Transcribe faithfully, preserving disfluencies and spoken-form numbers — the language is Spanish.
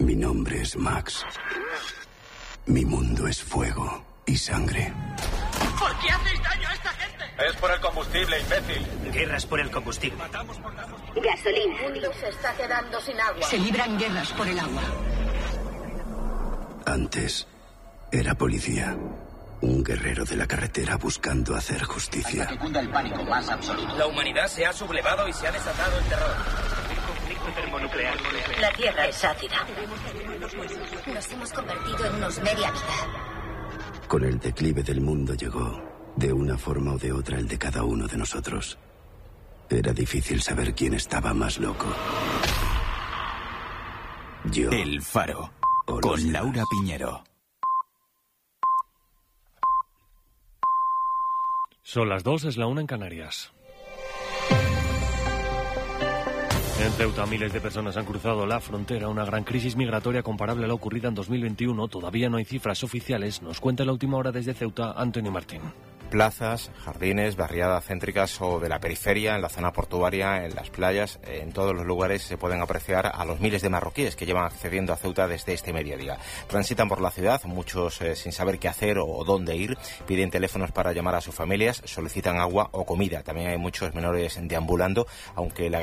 Mi nombre es Max. Mi mundo es fuego y sangre. ¿Por qué hacéis daño a esta gente? Es por el combustible, imbécil. Guerras por el combustible. Gasolina. El mundo se está quedando sin agua. Se libran guerras por el agua. Antes era policía. Un guerrero de la carretera buscando hacer justicia. Hasta que cunda el pánico más absoluto. La humanidad se ha sublevado y se ha desatado el terror. Termonuclear. La Tierra es ácida. Nos hemos convertido en unos media vida. Con el declive del mundo llegó, de una forma o de otra, el de cada uno de nosotros. Era difícil saber quién estaba más loco. Yo. El Faro. Con Laura Piñero. Son las dos, es la una en Canarias. En Ceuta, miles de personas han cruzado la frontera. Una gran crisis migratoria comparable a la ocurrida en dos mil veintiuno. Todavía no hay cifras oficiales. Nos cuenta la última hora desde Ceuta, Antonio Martín. Plazas, jardines, barriadas céntricas o de la periferia, en la zona portuaria, en las playas, en todos los lugares se pueden apreciar a los miles de marroquíes que llevan accediendo a Ceuta desde este mediodía. Transitan por la ciudad, muchos eh, sin saber qué hacer o dónde ir, piden teléfonos para llamar a sus familias, solicitan agua o comida. También hay muchos menores deambulando, aunque la